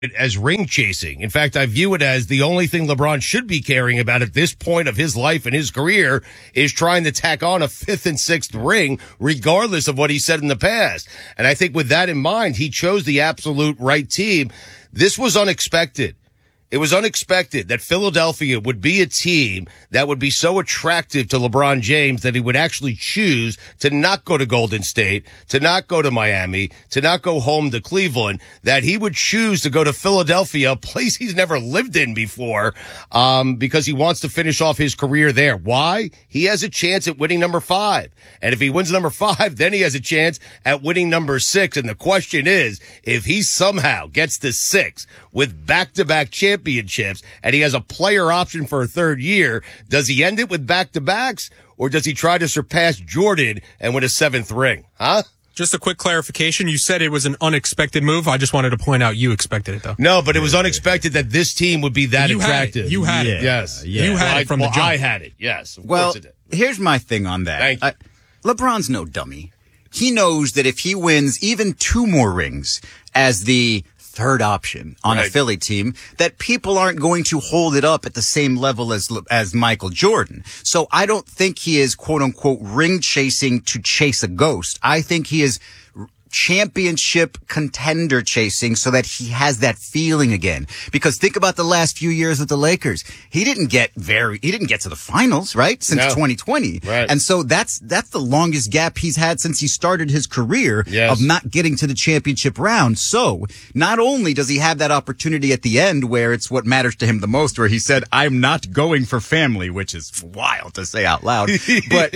as ring chasing. In fact, I view it as the only thing LeBron should be caring about at this point of his life and his career is trying to tack on a fifth and sixth ring, regardless of what he said in the past. And I think with that in mind, he chose the absolute right team. This was unexpected. It was unexpected that Philadelphia would be a team that would be so attractive to LeBron James that he would actually choose to not go to Golden State, to not go to Miami, to not go home to Cleveland, that he would choose to go to Philadelphia, a place he's never lived in before, because he wants to finish off his career there. Why? He has a chance at winning number 5. And if he wins number 5, then he has a chance at winning number 6. And the question is, if he somehow gets to 6 with back-to-back championships and he has a player option for a third year, does he end it with back-to-backs or does he try to surpass Jordan and win a 7th ring? Huh? Just a quick clarification. You said it was an unexpected move. I just wanted to point out you expected it, though. No, but it was unexpected that this team would be that attractive. You had it. Yes. Yeah. You had it from the jump. I had it. Yes. Of course it did. Here's my thing on that. Thank you. LeBron's no dummy. He knows that if he wins even 2 more rings as the third option on a Philly team, that people aren't going to hold it up at the same level as Michael Jordan. So I don't think he is, quote unquote, ring chasing to chase a ghost. I think he is championship contender chasing so that he has that feeling again. Because think about the last few years with the Lakers. He didn't get to the finals, right? Since 2020. Right. And so that's the longest gap he's had since he started his career of not getting to the championship round. So not only does he have that opportunity at the end where it's what matters to him the most, where he said, I'm not going for family, which is wild to say out loud. But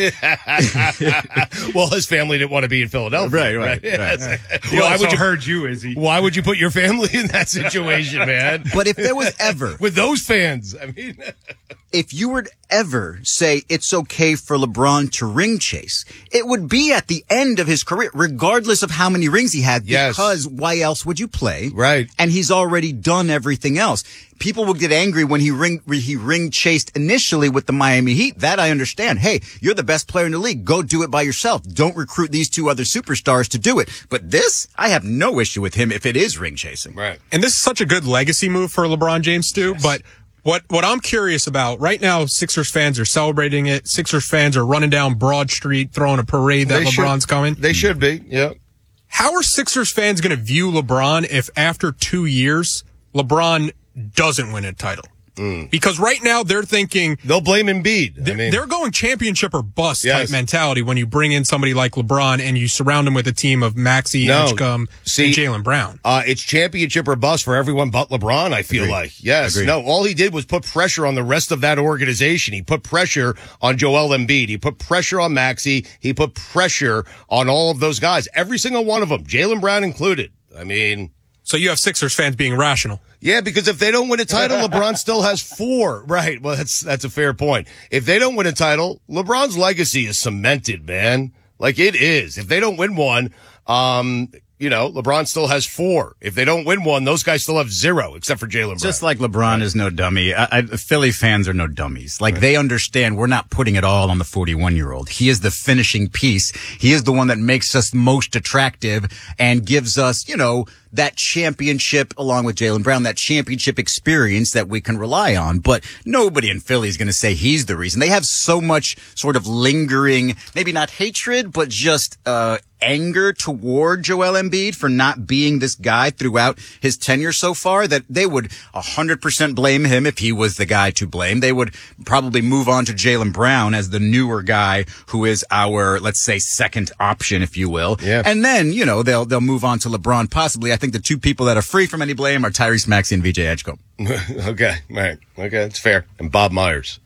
well, his family didn't want to be in Philadelphia. Right. He also heard you, Izzy. Why would you put your family in that situation, man? But if there was ever with those fans, I mean, if you were to ever say it's okay for LeBron to ring chase, it would be at the end of his career, regardless of how many rings he had, because why else would you play? Right. And he's already done everything else. People will get angry when he ring chased initially with the Miami Heat. That I understand. Hey, you're the best player in the league. Go do it by yourself. Don't recruit these 2 other superstars to do it. But this, I have no issue with him if it is ring chasing. Right. And this is such a good legacy move for LeBron James, Stu. Yes. But what I'm curious about, right now, Sixers fans are celebrating it. Sixers fans are running down Broad Street, throwing a parade that LeBron's coming. They should be, yeah. How are Sixers fans going to view LeBron if after 2 years, LeBron doesn't win a title? Because right now they're thinking they'll blame Embiid. They're going championship or bust type mentality when you bring in somebody like LeBron and you surround him with a team of Maxey, Edgecombe, and Jaylen Brown. It's championship or bust for everyone but LeBron, I feel like. Yes. Agreed. No, all he did was put pressure on the rest of that organization. He put pressure on Joel Embiid. He put pressure on Maxey. He put pressure on all of those guys. Every single one of them, Jaylen Brown included. I mean, so you have Sixers fans being rational. Yeah, because if they don't win a title, LeBron still has 4. Right. Well, that's a fair point. If they don't win a title, LeBron's legacy is cemented, man. Like it is. If they don't win one, LeBron still has 4. If they don't win one, those guys still have 0, except for Jaylen Brown. Just like LeBron is no dummy. Philly fans are no dummies. Like they understand we're not putting it all on the 41-year-old. He is the finishing piece. He is the one that makes us most attractive and gives us, that championship along with Jaylen Brown, that championship experience that we can rely on. But nobody in Philly is going to say he's the reason. They have so much sort of lingering, maybe not hatred, but just, anger toward Joel Embiid for not being this guy throughout his tenure so far that they would 100% blame him if he was the guy to blame. They would probably move on to Jaylen Brown as the newer guy who is our, let's say, second option, if you will. Yeah. And then, they'll move on to LeBron possibly. I think the 2 people that are free from any blame are Tyrese Maxey and VJ Edgecombe. Okay. Right. Okay. That's fair. And Bob Myers.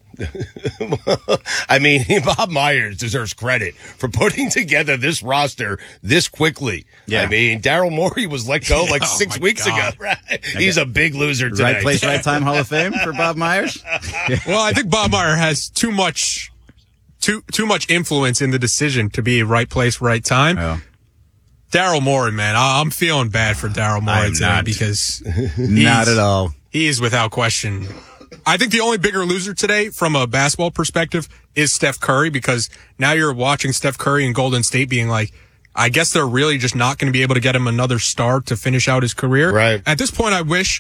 I mean, Bob Myers deserves credit for putting together this roster this quickly. Yeah. I mean, Daryl Morey was let go like 6 weeks ago. Right? He's a big loser today. Right place, right time Hall of Fame for Bob Myers? Well, I think Bob Myers has too much influence in the decision to be right place, right time. Oh. Daryl Morey, man, I'm feeling bad for Daryl Morey today because not at all. He is without question. I think the only bigger loser today from a basketball perspective is Steph Curry, because now you're watching Steph Curry and Golden State being like, I guess they're really just not going to be able to get him another star to finish out his career. Right. At this point, I wish